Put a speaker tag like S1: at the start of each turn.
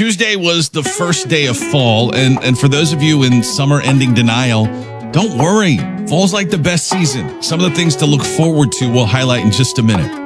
S1: Tuesday was the first day of fall, and for those of you in summer-ending denial, don't worry. Fall's like the best season. Some of the things to look forward to we'll highlight in just a minute.